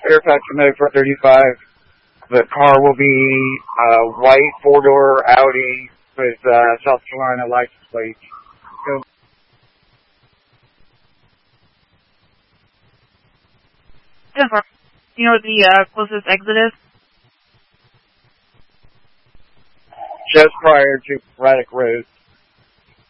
Fairfax Medic 435. The car will be white four-door Audi with South Carolina license plate. So, do you know where the closest exit is? just prior to Braddock Road.